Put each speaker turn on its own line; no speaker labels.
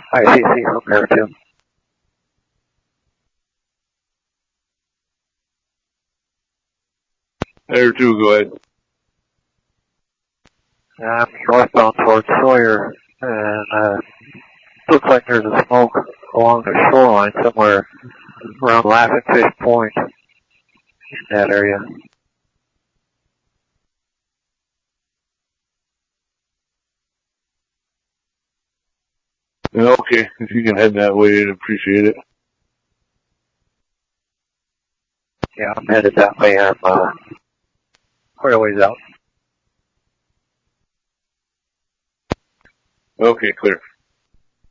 ICC from there too.
Air 2, go ahead.
I'm northbound towards Sawyer, and looks like there's a smoke along the shoreline somewhere around Laughing Fish Point in that area.
Okay, if you can head that way, I'd appreciate it.
Yeah, I'm headed that way. I'm quite a ways out.
Okay, clear.